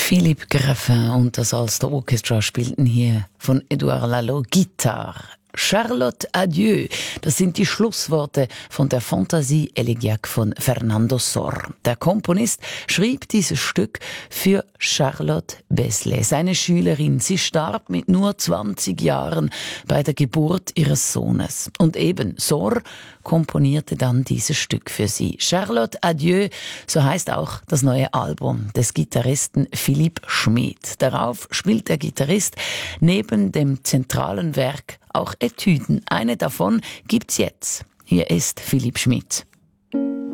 Philippe Graffin und das Ulster Orchestra spielten hier von Edouard Lalo Gitarre. Charlotte Adieu, das sind die Schlussworte von der Fantasie Elegiac von Fernando Sor. Der Komponist schrieb dieses Stück für Charlotte Beslay, seine Schülerin. Sie starb mit nur 20 Jahren bei der Geburt ihres Sohnes. Und eben Sor komponierte dann dieses Stück für sie. Charlotte Adieu, so heißt auch das neue Album des Gitarristen Philipp Schmid. Darauf spielt der Gitarrist neben dem zentralen Werk auch Etüden. Eine davon gibt's jetzt. Hier ist Philipp Schmid.